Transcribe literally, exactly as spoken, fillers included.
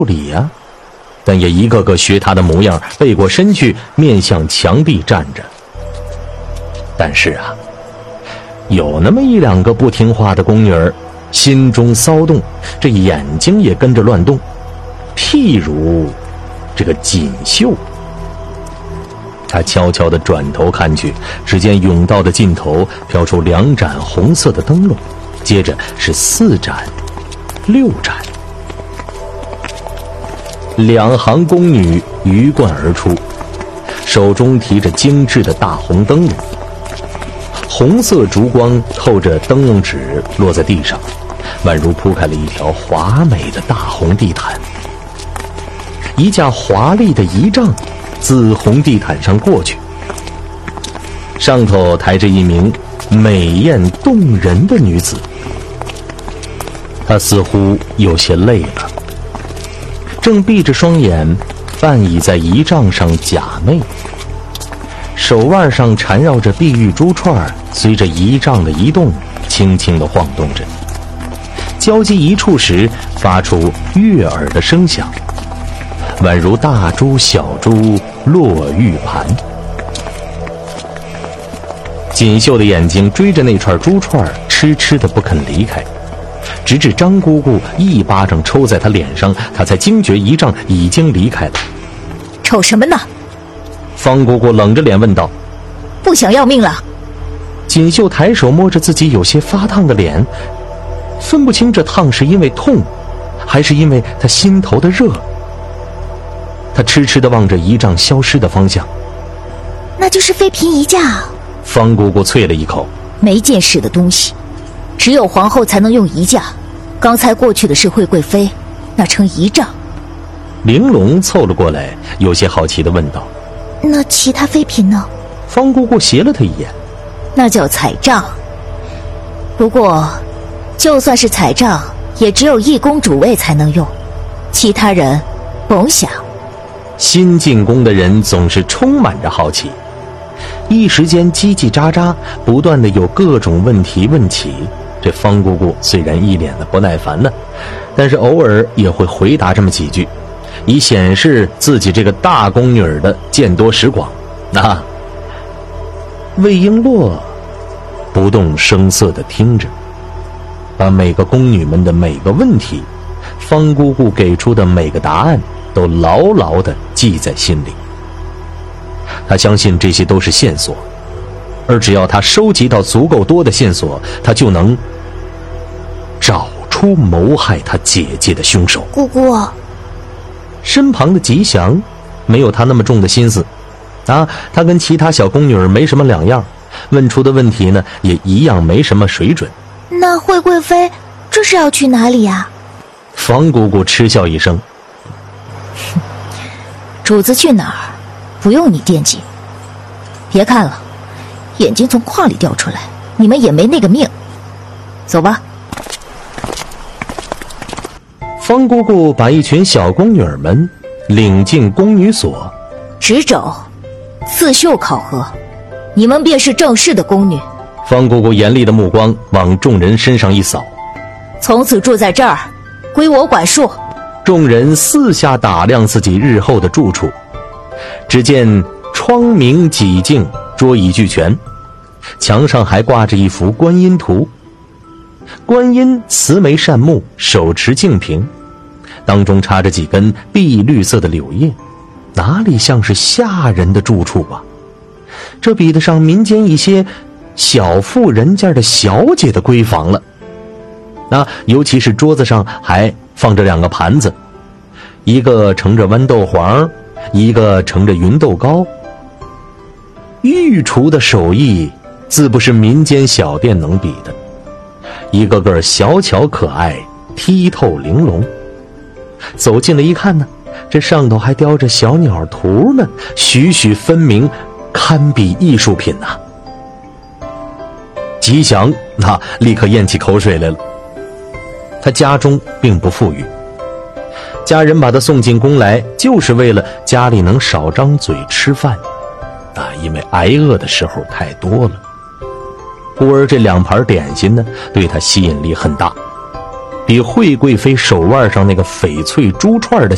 理呀、啊，但也一个个学他的模样，背过身去，面向墙壁站着。但是啊，有那么一两个不听话的宫女儿，心中骚动，这眼睛也跟着乱动。譬如这个锦绣，他悄悄地转头看去，只见甬道的尽头飘出两盏红色的灯笼，接着是四盏、六盏，两行宫女鱼贯而出，手中提着精致的大红灯笼，红色烛光透着灯笼纸落在地上，宛如铺开了一条华美的大红地毯。一架华丽的仪仗自红地毯上过去，上头抬着一名美艳动人的女子，她似乎有些累了，正闭着双眼半倚在仪仗上假寐，手腕上缠绕着碧玉珠串，随着仪仗的移动轻轻地晃动着，交集一处时发出悦耳的声响，宛如大珠小珠落玉盘。锦绣的眼睛追着那串珠串，痴痴的不肯离开，直至张姑姑一巴掌抽在他脸上，他才惊觉仪仗已经离开了。 瞅什么呢？ 方姑姑冷着脸问道。 不想要命了？ 锦绣抬手摸着自己有些发烫的脸，分不清这烫是因为痛，还是因为他心头的热。他痴痴地望着仪仗消失的方向。 那就是妃嫔仪架。 方姑姑啐了一口。 没见识的东西，只有皇后才能用仪架，刚才过去的是惠贵妃，那称仪仗。 玲珑凑了过来，有些好奇地问道。 那其他妃嫔呢？ 方姑姑斜了他一眼。 那叫彩帐。不过就算是彩帐，也只有一宫主位才能用，其他人甭想。 新进宫的人总是充满着好奇，一时间叽叽喳喳，不断的有各种问题问起。这方姑姑虽然一脸的不耐烦呢，但是偶尔也会回答这么几句，以显示自己这个大宫女的见多识广。啊，魏璎珞不动声色地听着，把每个宫女们的每个问题，方姑姑给出的每个答案都牢牢地记在心里。他相信这些都是线索，而只要他收集到足够多的线索，他就能找出谋害他姐姐的凶手。 姑姑， 身旁的吉祥没有他那么重的心思啊，他跟其他小宫女没什么两样，问出的问题呢也一样没什么水准。 那惠贵妃这是要去哪里呀？ 方姑姑嗤笑一声。 主子去哪儿不用你惦记。别看了，眼睛从框里掉出来，你们也没那个命。走吧。 方姑姑把一群小宫女们领进宫女所。 执肘刺绣考核，你们便是正式的宫女。 方姑姑严厉的目光往众人身上一扫。 从此住在这儿，归我管束。 众人四下打量自己日后的住处，只见窗明几净，桌椅俱全，墙上还挂着一幅观音图。观音慈眉善目，手持净瓶，当中插着几根碧绿色的柳叶，哪里像是下人的住处啊？这比得上民间一些小富人家的小姐的闺房了。那尤其是桌子上还放着两个盘子，一个盛着豌豆黄，一个盛着芸豆糕。御厨的手艺自不是民间小店能比的，一个个小巧可爱，剔透玲珑。走近了一看呢，这上头还雕着小鸟图呢，栩栩分明，堪比艺术品呐、啊。吉祥那立刻咽起口水来了。他家中并不富裕，家人把他送进宫来，就是为了家里能少张嘴吃饭啊，因为挨饿的时候太多了。故而这两盘点心呢，对他吸引力很大，比惠贵妃手腕上那个翡翠珠串的